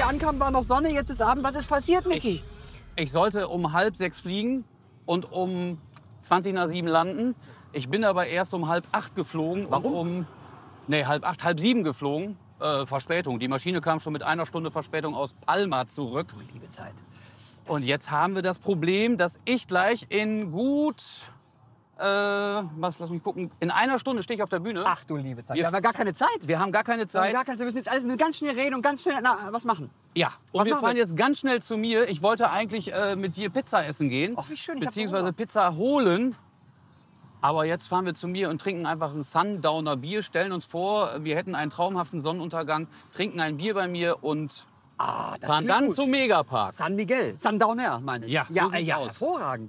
wir ankamen, war noch Sonne, jetzt ist Abend. Was ist passiert, Micky? Ich sollte um 5:30 fliegen und um 7:20 landen. Ich bin aber erst um 7:30 geflogen. Warum? Und 7:30, 7:30 geflogen. Verspätung. Die Maschine kam schon mit 1 Stunde Verspätung aus Palma zurück. Du liebe Zeit. Und jetzt haben wir das Problem, dass ich gleich in gut, lass mich gucken, in 1 Stunde stehe ich auf der Bühne. Ach du liebe Zeit. Wir haben ja gar keine Zeit. Wir haben gar keine Zeit. Wir müssen jetzt alles ganz schnell reden und ganz schnell was machen. Ja, und Was wir machen fahren wir? jetzt ganz schnell zu mir. Ich wollte eigentlich mit dir Pizza essen gehen. Ach, wie schön, ich hab so beziehungsweise Hunger. Pizza holen. Aber jetzt fahren wir zu mir und trinken einfach ein Sundowner Bier, stellen uns vor, wir hätten einen traumhaften Sonnenuntergang, trinken ein Bier bei mir und Das fahren klingt dann gut. zum Megapark. San Miguel, Sundowner, meine ich. Ja, so sieht's aus. Hervorragend.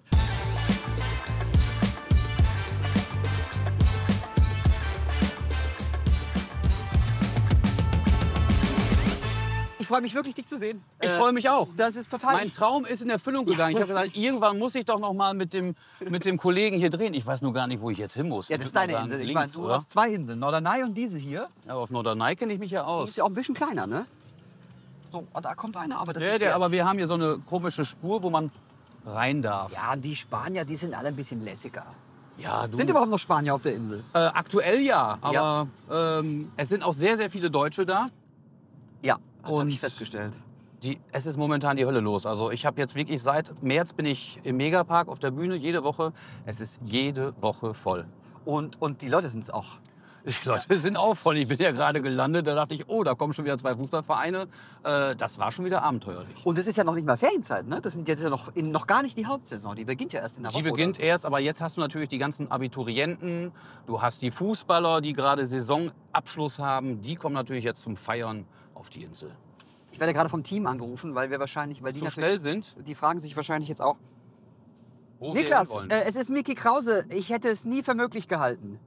Ich freue mich wirklich, dich zu sehen. Ich freue mich auch. Das ist total... Mein Traum ist in Erfüllung gegangen. Ich habe gesagt, irgendwann muss ich doch noch mal mit dem Kollegen hier drehen. Ich weiß nur gar nicht, wo ich jetzt hin muss. Ja, das Ich ist würd deine mal sagen, Insel. Ich meine, links, du oder? hast 2 Inseln, Norderney und diese hier. Ja, auf Norderney kenne ich mich ja Die aus. ist ja auch ein bisschen kleiner, ne? So, da kommt einer, aber das ist Aber wir haben hier so eine komische Spur, wo man rein darf. Ja, die Spanier, die sind alle ein bisschen lässiger. Ja, du. Sind überhaupt noch Spanier auf der Insel? Aktuell ja, aber es sind auch sehr, sehr viele Deutsche da. Ja, das habe Und- ich festgestellt. Es ist momentan die Hölle los. Also ich habe jetzt wirklich seit März bin ich im Megapark auf der Bühne jede Woche. Es ist jede Woche voll. Und die Leute sind es auch. Die Leute sind auch voll. Ich bin ja gerade gelandet, da dachte ich, oh, da kommen schon wieder 2 Fußballvereine. Das war schon wieder abenteuerlich. Und es ist ja noch nicht mal Ferienzeit, ne? Das sind jetzt ja noch gar nicht die Hauptsaison. Die beginnt ja erst in der Woche. Die beginnt oder erst, aber jetzt hast du natürlich die ganzen Abiturienten. Du hast die Fußballer, die gerade Saisonabschluss haben. Die kommen natürlich jetzt zum Feiern auf die Insel. so. Ich werde gerade vom Team angerufen, weil die So natürlich, schnell sind, die fragen sich wahrscheinlich jetzt auch. wo wir Niklas, hinwollen. es ist Micky Krause. Ich hätte es nie für möglich gehalten.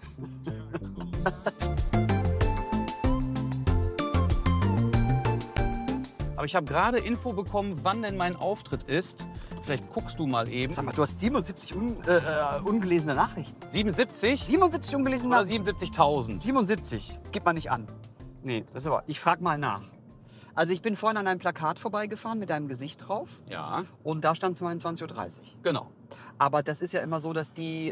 Aber ich habe gerade Info bekommen, wann denn mein Auftritt ist. Vielleicht guckst du mal eben. Sag mal, du hast 77 ungelesene Nachrichten. 77 77 ungelesene oder Nachrichten. 77.000? 77. Das gibt man nicht an. Nee, das ist aber. Ich frage mal nach. Also ich bin vorhin an einem Plakat vorbeigefahren mit deinem Gesicht drauf Ja, und da stand 22:30 Uhr. genau. Aber das ist ja immer so, dass die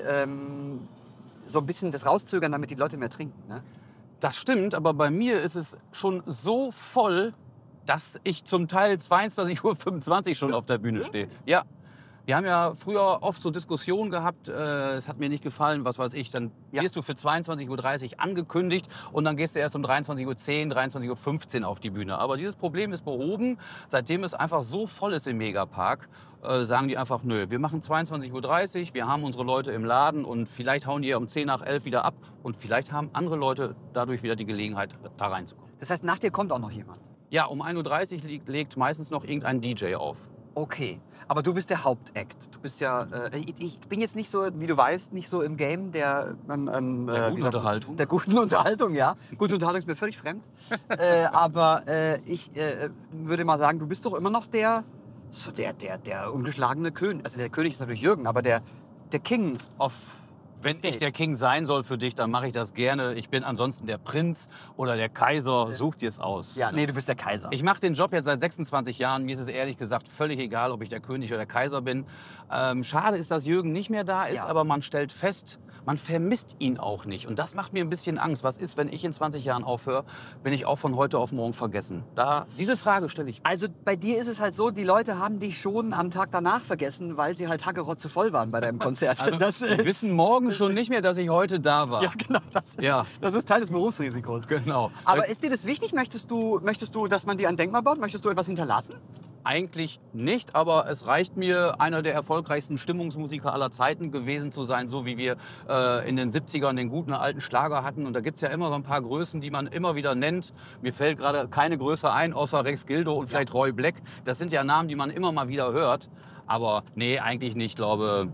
so ein bisschen das rauszögern, damit die Leute mehr trinken. Ne? Das stimmt, aber bei mir ist es schon so voll, dass ich zum Teil 22:25 Uhr schon auf der Bühne stehe. Ja. Wir haben ja früher oft so Diskussionen gehabt, es hat mir nicht gefallen, was weiß ich, dann Ja. wirst du für 22:30 Uhr angekündigt und dann gehst du erst um 23:10 Uhr, 23:15 Uhr auf die Bühne. Aber dieses Problem ist behoben, seitdem es einfach so voll ist im Megapark, sagen die einfach, nö, wir machen 22:30 Uhr, wir haben unsere Leute im Laden und vielleicht hauen die um 10 nach 11 wieder ab und vielleicht haben andere Leute dadurch wieder die Gelegenheit, da reinzukommen. Das heißt, nach dir kommt auch noch jemand. Ja, um 1:30 Uhr legt meistens noch irgendein DJ auf. Okay, aber du bist der Hauptakt. Du bist ja, ich bin jetzt nicht so, wie du weißt, nicht so im Game der, guten wie sagt man? Unterhaltung. Der guten Unterhaltung, ja. Gute Unterhaltung ist mir völlig fremd. Aber ich würde mal sagen, du bist doch immer noch der ungeschlagene König. Also der König ist natürlich Jürgen, aber der King of Wenn ich der King sein soll für dich, dann mache ich das gerne. Ich bin ansonsten der Prinz oder der Kaiser. Such dir es aus. Ja, nee, du bist der Kaiser. Ich mache den Job jetzt seit 26 Jahren. Mir ist es ehrlich gesagt völlig egal, ob ich der König oder der Kaiser bin. Schade ist, dass Jürgen nicht mehr da ist, Ja. aber man stellt fest, man vermisst ihn auch nicht. Und das macht mir ein bisschen Angst. Was ist, wenn ich in 20 Jahren aufhöre? Bin ich auch von heute auf morgen vergessen? Diese Frage stelle ich. Also bei dir ist es halt so, die Leute haben dich schon am Tag danach vergessen, weil sie halt hackerotze voll waren bei deinem Konzert. Also, die wissen morgen schon nicht mehr, dass ich heute da war. ja, genau, das ist Teil des Berufsrisikos. Genau. Aber ist dir das wichtig? Möchtest du, dass man dir ein Denkmal baut? Möchtest du etwas hinterlassen? Eigentlich nicht, aber es reicht mir, einer der erfolgreichsten Stimmungsmusiker aller Zeiten gewesen zu sein, so wie wir in den 70ern den guten alten Schlager hatten. Und da gibt es ja immer so ein paar Größen, die man immer wieder nennt. Mir fällt gerade keine Größe ein, außer Rex Gildo und vielleicht Roy Black. Das sind ja Namen, die man immer mal wieder hört. Aber nee, eigentlich nicht. Ich glaube,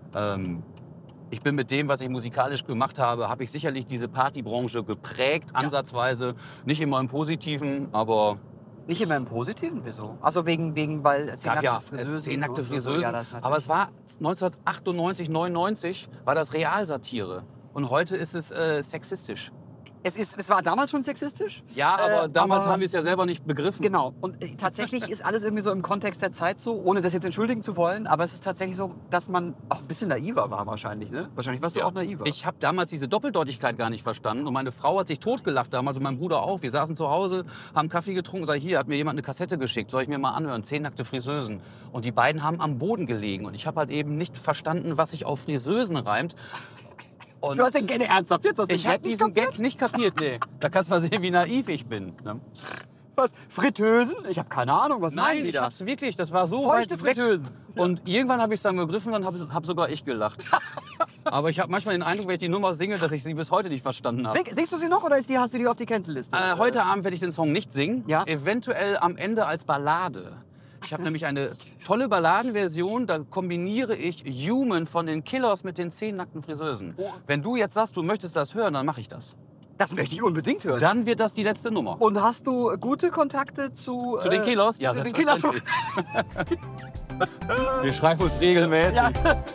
ich bin mit dem, was ich musikalisch gemacht habe, habe ich sicherlich diese Partybranche geprägt, ansatzweise. Nicht immer im Positiven, aber... Nicht immer im Positiven, wieso? Also weil es gab ja Friseusen. nackte und so. Friseusen. Ja, das aber es war 1998, 99 war das Realsatire. Und heute ist es sexistisch. Es war damals schon sexistisch. Ja, aber damals haben wir es ja selber nicht begriffen. Genau. Und tatsächlich ist alles irgendwie so im Kontext der Zeit so, ohne das jetzt entschuldigen zu wollen, aber es ist tatsächlich so, dass man auch ein bisschen naiver war wahrscheinlich, ne? Wahrscheinlich warst du auch naiver. Ich habe damals diese Doppeldeutigkeit gar nicht verstanden und meine Frau hat sich totgelacht damals und mein Bruder auch. Wir saßen zu Hause, haben Kaffee getrunken, sag ich, hier hat mir jemand eine Kassette geschickt, soll ich mir mal anhören, 10 nackte Friseusen. Und die beiden haben am Boden gelegen und ich habe halt eben nicht verstanden, was sich auf Friseusen reimt. Und du hast den Gag ernsthaft jetzt aus dem ich habe diesen Gag nicht kapiert, nee. Da kannst du mal sehen, wie naiv ich bin. Ne? Was? Fritteusen? Ich habe keine Ahnung, was meinen Nein, die ich da? hab's wirklich, das war so Feuchte weit weg. Fritteusen. Und irgendwann habe ich es dann begriffen, dann hab sogar ich gelacht. Aber ich habe manchmal den Eindruck, wenn ich die Nummer singe, dass ich sie bis heute nicht verstanden habe. Singst du sie noch oder hast du die auf die Cancel-Liste? Heute Abend werde ich den Song nicht singen, Ja? eventuell am Ende als Ballade. Ich habe nämlich eine tolle Balladenversion, da kombiniere ich Human von den Killers mit den 10 nackten Friseusen. Wenn du jetzt sagst, du möchtest das hören, dann mache ich das. Das möchte ich unbedingt hören. Dann wird das die letzte Nummer. Und hast du gute Kontakte zu Zu den Killers? Ja, zu den Killers. selbstverständlich. Wir schreiben uns regelmäßig. Ja.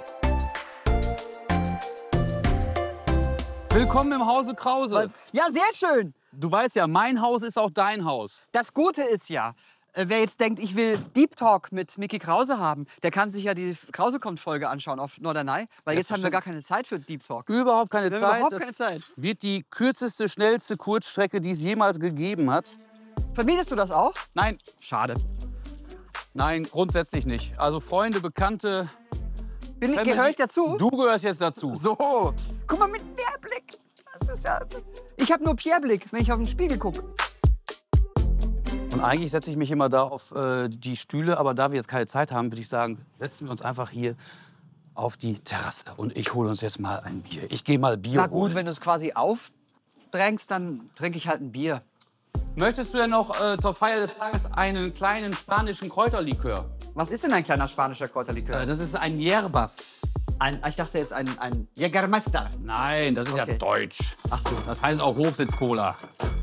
Willkommen im Hause Krause. Ja, sehr schön. Du weißt ja, mein Haus ist auch dein Haus. Das Gute ist ja, wer jetzt denkt, ich will Deep Talk mit Micky Krause haben, der kann sich ja die Krause-Kommt-Folge anschauen auf Norderney, weil jetzt haben wir gar keine Zeit für Deep Talk. Überhaupt keine Wir haben Zeit. überhaupt Das keine Zeit. wird die kürzeste, schnellste Kurzstrecke, die es jemals gegeben hat. Vermietest du das auch? Nein, Schade. nein, grundsätzlich nicht. Also Freunde, Bekannte. Gehöre ich dazu? Du gehörst jetzt dazu. So. Guck mal mit Pierre-Blick. Das ist ja... Ich habe nur Pierre-Blick, wenn ich auf den Spiegel gucke. Und eigentlich setze ich mich immer da auf die Stühle, aber da wir jetzt keine Zeit haben, würde ich sagen, setzen wir uns einfach hier auf die Terrasse. Und ich hole uns jetzt mal ein Bier. Ich gehe mal Bier Na gut, holen. wenn du es quasi aufdrängst, dann trinke ich halt ein Bier. Möchtest du denn noch zur Feier des Tages einen kleinen spanischen Kräuterlikör? Was ist denn ein kleiner spanischer Kräuterlikör? Das ist ein Yerbas. Ich dachte jetzt ein Jägermeister. Nein, das ist ja Okay. deutsch. Ach so. Das heißt auch Hochsitz-Cola.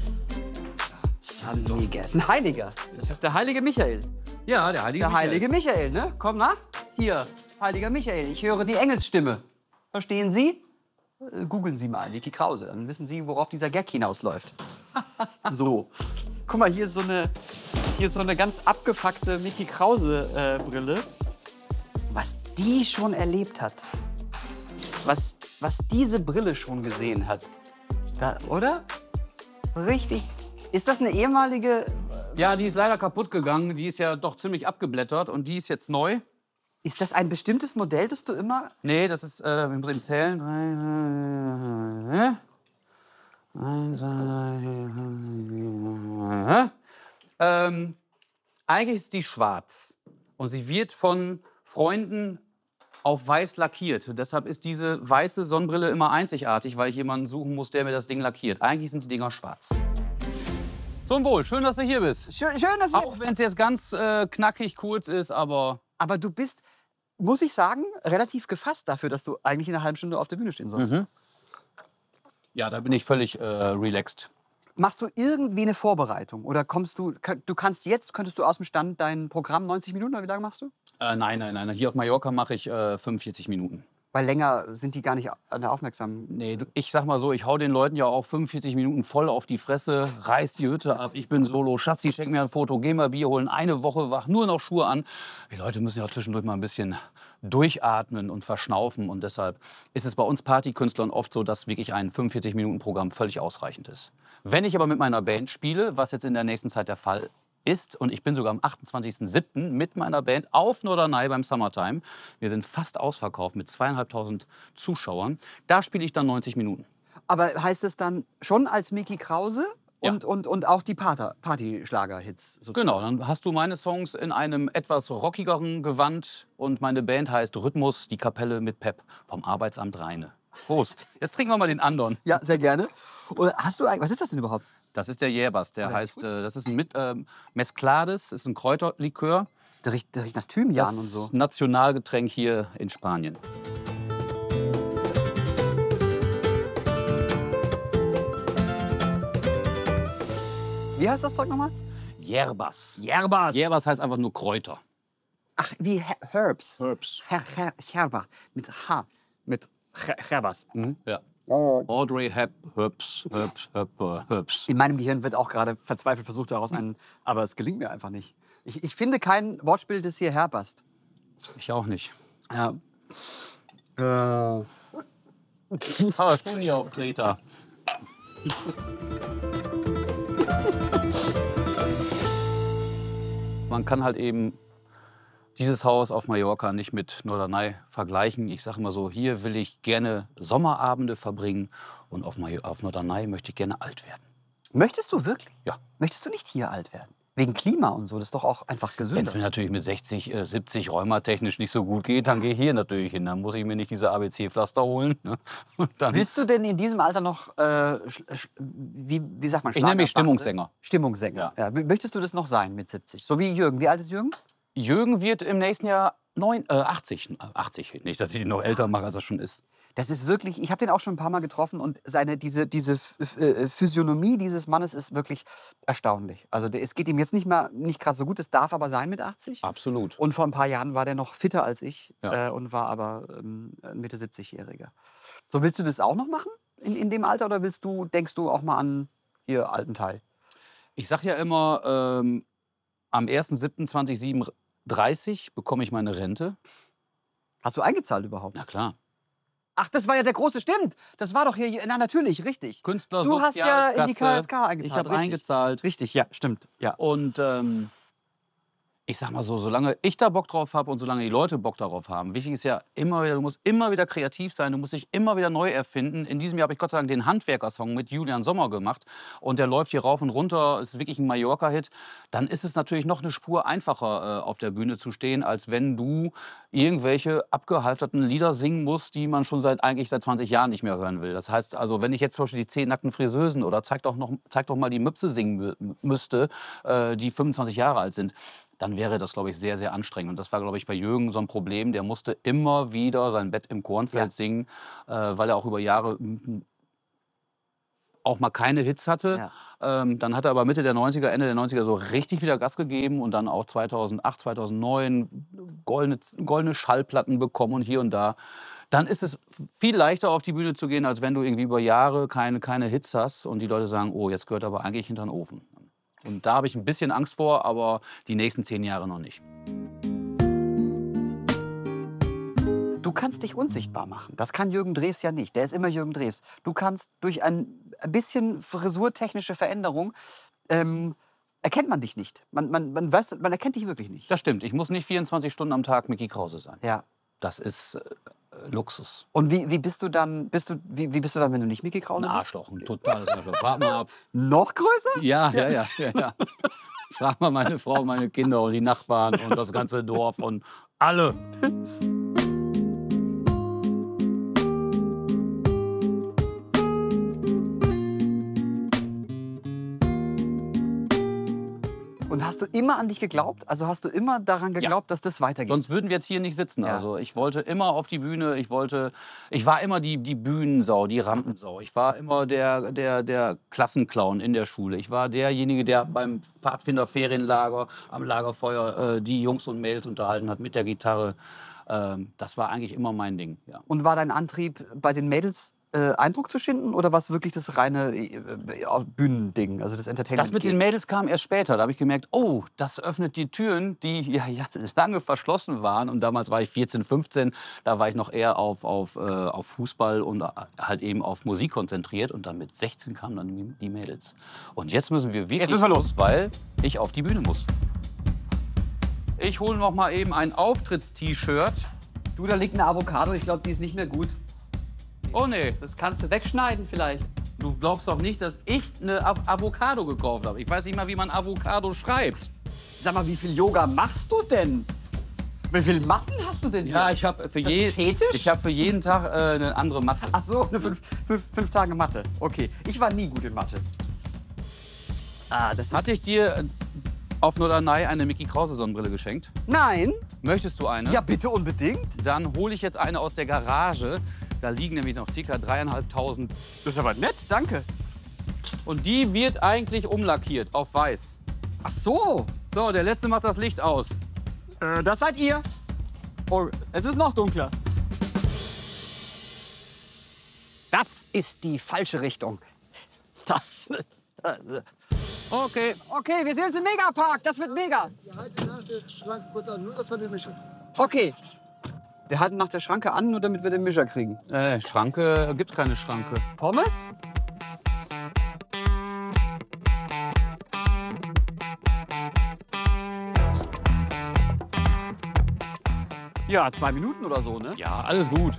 San Miguel. Ist ein Heiliger. Das ist der heilige Michael. Ja, der heilige Der Michael. heilige Michael, ne? Komm nach. Hier, heiliger Michael. Ich höre die Engelsstimme. Verstehen Sie? Googeln Sie mal, Micky Krause. Dann wissen Sie, worauf dieser Gag hinausläuft. So. Guck mal, hier ist so eine ganz abgefuckte Micky Krause-Brille. Was die schon erlebt hat. Was diese Brille schon gesehen hat. Oder? Richtig. Ist das eine ehemalige... Ja, die ist leider kaputt gegangen. Die ist ja doch ziemlich abgeblättert und die ist jetzt neu. Ist das ein bestimmtes Modell, das du immer... Nee, das ist, ich muss eben zählen. Eigentlich ist die schwarz und sie wird von Freunden auf weiß lackiert. Und deshalb ist diese weiße Sonnenbrille immer einzigartig, weil ich jemanden suchen muss, der mir das Ding lackiert. Eigentlich sind die Dinger schwarz. Zum Wohl, schön, dass du hier bist. Schön, dass wir... Auch wenn es jetzt ganz knackig kurz ist, aber... Aber du bist, muss ich sagen, relativ gefasst dafür, dass du eigentlich in einer halben Stunde auf der Bühne stehen sollst. Ja, da bin ich völlig relaxed. Machst du irgendwie eine Vorbereitung? Oder könntest du aus dem Stand dein Programm 90 Minuten, oder wie lange machst du? Nein. Hier auf Mallorca mache ich 45 Minuten. Weil länger sind die gar nicht an der Aufmerksamkeit. Nee, ich sag mal so, ich hau den Leuten ja auch 45 Minuten voll auf die Fresse, reiß die Hütte ab, ich bin solo, Schatzi, schenk mir ein Foto, geh mal Bier holen, eine Woche wach, nur noch Schuhe an. Die Leute müssen ja auch zwischendurch mal ein bisschen durchatmen und verschnaufen und deshalb ist es bei uns Partykünstlern oft so, dass wirklich ein 45-Minuten-Programm völlig ausreichend ist. Wenn ich aber mit meiner Band spiele, was jetzt in der nächsten Zeit der Fall ist, und ich bin sogar am 28.07. mit meiner Band auf Norderney beim Summertime. Wir sind fast ausverkauft mit 2.500 Zuschauern. Da spiele ich dann 90 Minuten. Aber heißt es dann schon als Micky Krause Ja. und auch die Partyschlager-Hits sozusagen? Genau, dann hast du meine Songs in einem etwas rockigeren Gewand und meine Band heißt Rhythmus, die Kapelle mit Pep vom Arbeitsamt Rheine. Prost. Jetzt trinken wir mal den anderen. Ja, sehr gerne. Und was ist das denn überhaupt? Das ist der Jäbers, der heißt, das ist ein Mesclades, ist ein Kräuterlikör. Der riecht nach Thymian Das und so. Nationalgetränk hier in Spanien. Wie heißt das Zeug nochmal? Yerbas. Yerbas. Yerbas heißt einfach nur Kräuter. Ach, wie Herbs. Herbs. Herba. Mit H. Mit Herbas. Ja. Audrey Hepburn. In meinem Gehirn wird auch gerade verzweifelt versucht, daraus einen. Aber es gelingt mir einfach nicht. Ich finde kein Wortspiel, das hierher passt. Ich auch nicht. Ja. Aber schon hier auf Kreta. Man kann halt eben dieses Haus auf Mallorca nicht mit Norderney vergleichen. Ich sage immer so, hier will ich gerne Sommerabende verbringen und auf Norderney möchte ich gerne alt werden. Möchtest du wirklich? Ja. Möchtest du nicht hier alt werden? Wegen Klima und so, das ist doch auch einfach Wenn es gesünder. mir natürlich mit 60, 70 rheumatechnisch nicht so gut geht, dann gehe ich hier natürlich hin. Dann muss ich mir nicht diese ABC-Pflaster holen. Ne? Und dann, Willst du denn in diesem Alter noch, wie sagt man, ich nenne mich Schlager- Stimmungssänger. Stimmungssänger. Ja. Möchtest du das noch sein mit 70? So wie Jürgen. Wie alt ist Jürgen? Jürgen wird im nächsten Jahr 80. 80, nicht, dass ich ihn noch älter mache, als er schon ist. Das ist wirklich, ich habe den auch schon ein paar Mal getroffen und diese Physiognomie dieses Mannes ist wirklich erstaunlich. Also es geht ihm jetzt nicht gerade so gut, es darf aber sein mit 80. Absolut. Und vor ein paar Jahren war der noch fitter als ich Ja. und war aber ein Mitte 70-Jähriger. So, willst du das auch noch machen in dem Alter oder denkst du auch mal an ihr alten Teil? Ich sage ja immer, am 1.7.2037 bekomme ich meine Rente. Hast du eingezahlt überhaupt? Na klar. Ach, das war ja der große, stimmt. Das war doch hier, na natürlich, richtig. Künstler, Du hast ja in die Sozialkasse. KSK eingezahlt. Ich habe richtig. eingezahlt. Richtig, ja, stimmt. Ja. Und ich sag mal so, solange ich da Bock drauf habe und solange die Leute Bock darauf haben, wichtig ist ja immer wieder, du musst immer wieder kreativ sein, du musst dich immer wieder neu erfinden. In diesem Jahr habe ich Gott sei Dank den Handwerker-Song mit Julian Sommer gemacht und der läuft hier rauf und runter, ist wirklich ein Mallorca-Hit. Dann ist es natürlich noch eine Spur einfacher, auf der Bühne zu stehen, als wenn du irgendwelche abgehalfterten Lieder singen musst, die man schon eigentlich seit 20 Jahren nicht mehr hören will. Das heißt also, wenn ich jetzt zum Beispiel die 10 nackten Friseusen oder zeig doch mal die Möpse singen müsste, die 25 Jahre alt sind, dann wäre das, glaube ich, sehr, sehr anstrengend. Und das war, glaube ich, bei Jürgen so ein Problem. Der musste immer wieder sein Bett im Kornfeld singen, weil er auch über Jahre auch mal keine Hits hatte. Ja. Dann hat er aber Mitte der 90er, Ende der 90er so richtig wieder Gas gegeben und dann auch 2008, 2009 goldene Schallplatten bekommen und hier und da. Dann ist es viel leichter, auf die Bühne zu gehen, als wenn du irgendwie über Jahre keine Hits hast und die Leute sagen, oh, jetzt gehört aber eigentlich hinter den Ofen. Und da habe ich ein bisschen Angst vor, aber die nächsten 10 Jahre noch nicht. Du kannst dich unsichtbar machen. Das kann Jürgen Drews ja nicht. Der ist immer Jürgen Drews. Du kannst durch ein bisschen frisurtechnische Veränderung erkennt man dich nicht. Man erkennt dich wirklich nicht. Das stimmt. Ich muss nicht 24 Stunden am Tag Micky Krause sein. Ja. Das ist Luxus. Und wie bist du dann, wie bist du dann, wenn du nicht Micky Krause Ein bist? Arschloch, ein totales Arschloch. Wart mal ab. Noch größer? Ja. Frag mal meine Frau, meine Kinder und die Nachbarn und das ganze Dorf und alle. Und hast du immer an dich geglaubt? Also hast du immer daran geglaubt, dass das weitergeht? Sonst würden wir jetzt hier nicht sitzen. Ja. Also ich wollte immer auf die Bühne. Ich war immer die Bühnensau, die Rampensau. Ich war immer der Klassenclown in der Schule. Ich war derjenige, der beim Pfadfinder-Ferienlager am Lagerfeuer die Jungs und Mädels unterhalten hat mit der Gitarre. Das war eigentlich immer mein Ding. Ja. Und war dein Antrieb, bei den Mädels Eindruck zu schinden oder war es wirklich das reine Bühnending, also das Entertainment? Das mit den Mädels kam erst später. Da habe ich gemerkt, oh, das öffnet die Türen, die ja lange verschlossen waren. Und damals war ich 14, 15. Da war ich noch eher auf Fußball und halt eben auf Musik konzentriert. Und dann mit 16 kamen dann die Mädels. Und jetzt müssen wir wirklich los, weil ich auf die Bühne muss. Ich hole noch mal eben ein Auftritts-T-Shirt. Du, da liegt eine Avocado, ich glaube, die ist nicht mehr gut. Oh nee, Das kannst du wegschneiden vielleicht. du glaubst doch nicht, dass ich eine Avocado gekauft habe. Ich weiß nicht mal, wie man Avocado schreibt. Sag mal, wie viel Yoga machst du denn? Wie viele Matten hast du denn hier? Ja, ich habe für, Ist das ein Fetisch? für jeden Tag eine andere Matte. Ach so, eine fünf Tage Mathe. Okay, ich war nie gut in Mathe. Das ist... Hatte ich dir auf Norderney eine Micky Krause Sonnenbrille geschenkt? Nein? Möchtest du eine? Ja, bitte unbedingt. Dann hole ich jetzt eine aus der Garage. Da liegen nämlich noch ca. 3.500. Das ist aber nett, danke. Und die wird eigentlich umlackiert auf weiß. Ach so. So, der letzte macht das Licht aus. Das seid ihr. Oh, es ist noch dunkler. Das ist die falsche Richtung. Okay. Okay, wir sehen uns im Megapark. Das wird mega. Wir halten nach der Schranke kurz an, nur dass wir den Mischer. Okay. Wir halten nach der Schranke an, nur damit wir den Mischer kriegen. Schranke, gibt's keine Schranke. Pommes? Ja, 2 Minuten oder so, ne? Ja, alles gut.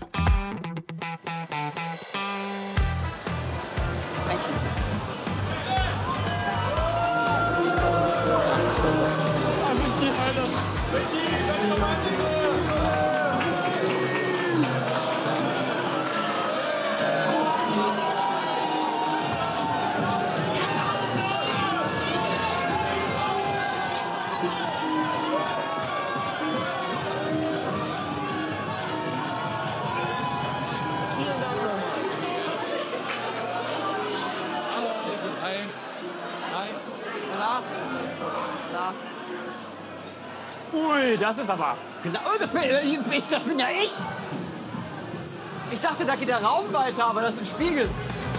Ui, das ist aber... Genau, das bin ja ich. Ich dachte, da geht der Raum weiter, aber das ist ein Spiegel.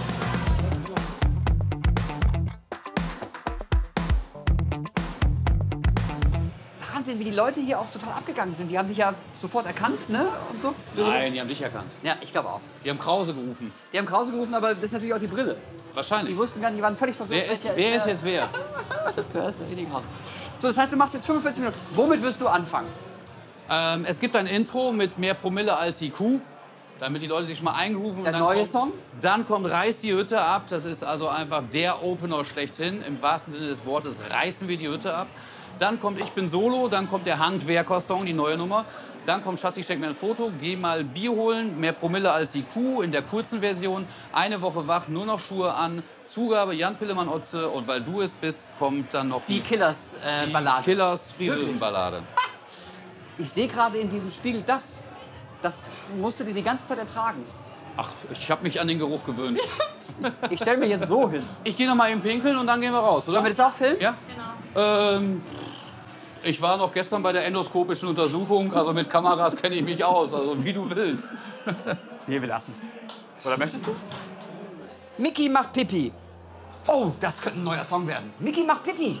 Wahnsinn, wie die Leute hier auch total abgegangen sind. Die haben dich ja sofort erkannt, ne? Und so. Nein, die haben dich erkannt. Ja, ich glaube auch. Die haben Krause gerufen. Die haben Krause gerufen, aber das ist natürlich auch die Brille. Wahrscheinlich. Die wussten gar nicht, die waren völlig verwirrt. Wer ist jetzt wer? Das ist der richtige Raum. So, das heißt, du machst jetzt 45 Minuten. Womit wirst du anfangen? Es gibt ein Intro mit mehr Promille als IQ, damit die Leute sich schon mal eingerufen. Der neue Song? Dann kommt Reiß die Hütte ab. Das ist also einfach der Opener schlechthin. Im wahrsten Sinne des Wortes reißen wir die Hütte ab. Dann kommt Ich bin Solo, dann kommt der Handwerker-Song, die neue Nummer. Dann kommt Schatz, ich steck mir ein Foto, geh mal Bier holen, mehr Promille als IQ in der kurzen Version. Eine Woche wach, nur noch Schuhe an, Zugabe Jan Pillemann-Otze und weil du es bist, kommt dann noch Die Killers-Ballade. Killers Friseusenballade. Ich sehe gerade in diesem Spiegel das. Das musst du dir die ganze Zeit ertragen. Ach, ich habe mich an den Geruch gewöhnt. Ich stelle mich jetzt so hin. Ich gehe noch mal eben pinkeln und dann gehen wir raus, oder? Sollen wir das auch filmen? Ja? Genau. Ich war noch gestern bei der endoskopischen Untersuchung, also mit Kameras kenne ich mich aus, also wie du willst. Nee, wir lassen's. Oder möchtest du? Mickey macht Pipi. Oh, das könnte ein neuer Song werden. Mickey macht Pipi.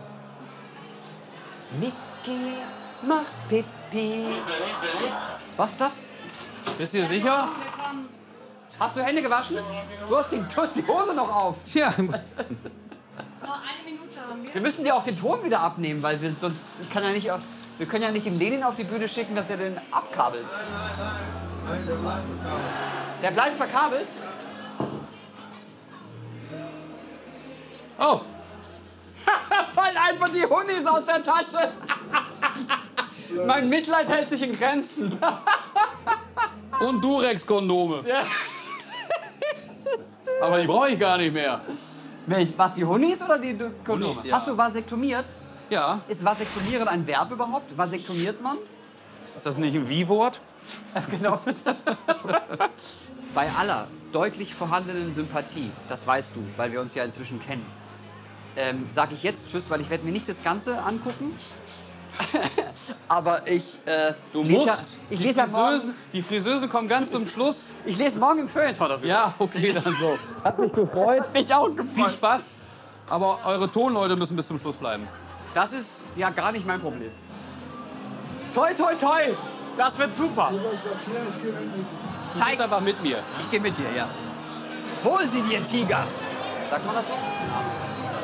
Mickey macht Pipi. Was ist das? Bist du dir sicher? Hast du Hände gewaschen? Du hast die Hose noch auf. Tja, Noch 1 Minute haben wir. Wir müssen dir auch den Ton wieder abnehmen, weil wir sonst kann ja nicht, wir können ja nicht den Lenin auf die Bühne schicken, dass der den abkabelt. Nein, der bleibt verkabelt. Der bleibt verkabelt? oh, Fallen einfach die Hunnis aus der Tasche. Mein Mitleid hält sich in Grenzen. und Durex-Kondome. Ja. Aber die brauche ich gar nicht mehr. Was, die Hunnis oder die Kondome? Hunnis, ja. Hast du vasektomiert? Ja, Ist Vasektomieren ein Verb überhaupt? Vasektomiert man? ist das nicht ein Wie-Wort? Genau. Bei aller deutlich vorhandenen Sympathie, das weißt du, weil wir uns ja inzwischen kennen, sage ich jetzt Tschüss, weil ich werde mir nicht das Ganze angucken. Aber ich Du lese musst. ja, ich lese ja morgen, Die Friseusen kommen ganz zum Schluss. ich lese morgen im Feuilleton darüber. Ja, okay, dann so. Hat mich gefreut. Mich auch Viel gefreut. Spaß. Aber eure Tonleute müssen bis zum Schluss bleiben. Das ist ja gar nicht mein Problem. Toi, toi, toi. Das wird super. Ich erkläre, ich gehe mit. Du bist einfach mit mir. Ich gehe mit dir, ja. Hol sie dir, Tiger. Sagt man das so?